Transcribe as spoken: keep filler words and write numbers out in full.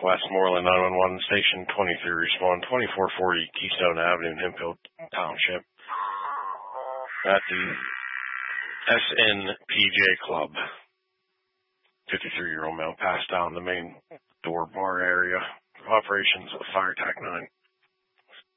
Westmoreland nine one one, Station twenty-three, respond twenty-four forty Keystone Avenue, Hemphill Township. At the S N P J Club. fifty-three-year-old male passed out in the main door bar area. Operations of Fire Tac nine.